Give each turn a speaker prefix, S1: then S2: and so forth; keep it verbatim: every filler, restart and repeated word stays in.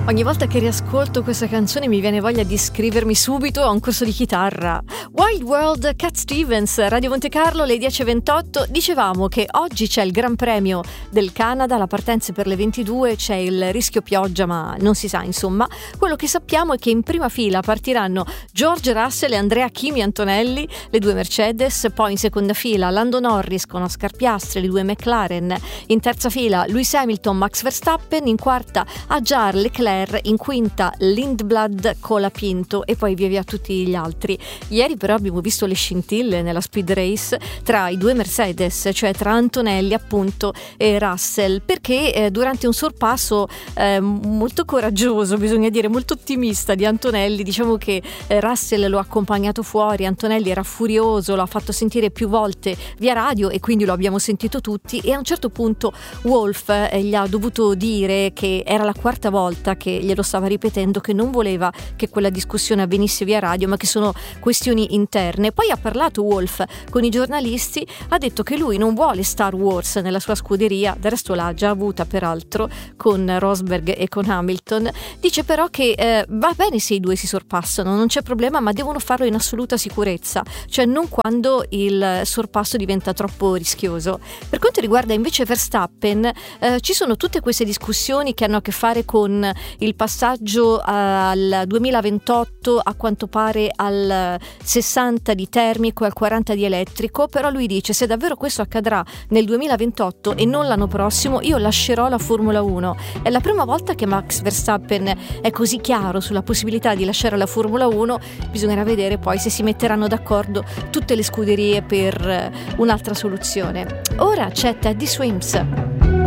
S1: Ogni volta che riascolto questa canzone mi viene voglia di iscrivermi subito a un corso di chitarra. Wild World, Cat Stevens, Radio Monte Carlo, le dieci e ventotto. Dicevamo che oggi c'è il Gran Premio del Canada, la partenza è per le ventidue, c'è il rischio pioggia ma non si sa, insomma. Quello che sappiamo è che in prima fila partiranno George Russell e Andrea Kimi Antonelli, le due Mercedes, poi in seconda fila Lando Norris con Oscar Piastri, le due McLaren, in terza fila Lewis Hamilton, Max Verstappen, in quarta Hadjar, Leclerc, in quinta Lindblad, Colapinto e poi via via tutti gli altri. Ieri però abbiamo visto le scintille nella speed race tra i due Mercedes, cioè tra Antonelli appunto e Russell, perché eh, durante un sorpasso eh, molto coraggioso, bisogna dire molto ottimista di Antonelli, diciamo che eh, Russell lo ha accompagnato fuori, Antonelli era furioso, lo ha fatto sentire più volte via radio e quindi lo abbiamo sentito tutti, e a un certo punto Wolff eh, gli ha dovuto dire che era la quarta volta che glielo stava ripetendo, che non voleva che quella discussione avvenisse via radio, ma che sono questioni interne. Poi ha parlato Wolff con i giornalisti, ha detto che lui non vuole Star Wars nella sua scuderia, del resto l'ha già avuta peraltro con Rosberg e con Hamilton. Dice però che eh, va bene se i due si sorpassano, non c'è problema, ma devono farlo in assoluta sicurezza, cioè non quando il sorpasso diventa troppo rischioso. Per quanto riguarda invece Verstappen, eh, ci sono tutte queste discussioni che hanno a che fare con il passaggio al duemilaventotto, a quanto pare al sessanta di termico e al quaranta di elettrico, però lui dice: se davvero questo accadrà nel duemilaventotto e non l'anno prossimo, io lascerò la Formula uno. È la prima volta che Max Verstappen è così chiaro sulla possibilità di lasciare la Formula uno, bisognerà vedere poi se si metteranno d'accordo tutte le scuderie per un'altra soluzione. Ora c'è Teddy Swims.